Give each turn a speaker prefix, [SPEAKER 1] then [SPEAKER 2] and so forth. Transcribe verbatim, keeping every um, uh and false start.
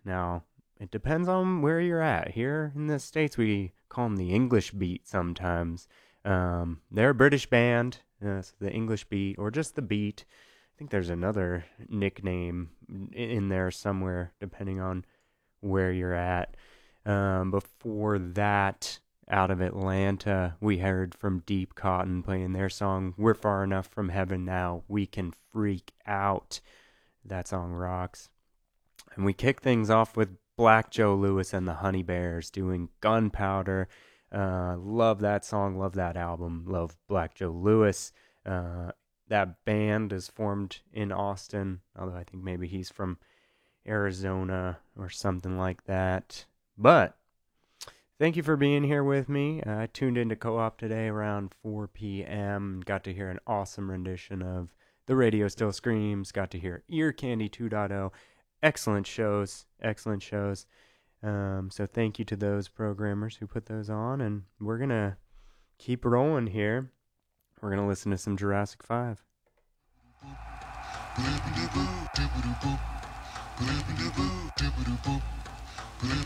[SPEAKER 1] Now, it depends on where you're at. Here in the States, we call them the English Beat sometimes. Um, they're a British band, uh, so the English Beat, or just the Beat. I think there's another nickname in there somewhere, depending on where you're at. Um, before that, out of Atlanta, we heard from Deep Cotton playing their song, We're Far Enough from Heaven Now, We Can Freak Out. That song rocks. And we kick things off with Black Joe Lewis and the Honey Bears doing Gunpowder. Uh, love that song, love that album, love Black Joe Lewis. Uh, that band is formed in Austin, although I think maybe he's from Arizona or something like that. But thank you for being here with me. Uh, I tuned into Co-op today around four p.m. Got to hear an awesome rendition of The Radio Still Screams. Got to hear Ear Candy 2.0. Excellent shows. Excellent shows. Um, so thank you to those programmers who put those on. And we're going to keep rolling here. We're going to listen to some Jurassic five.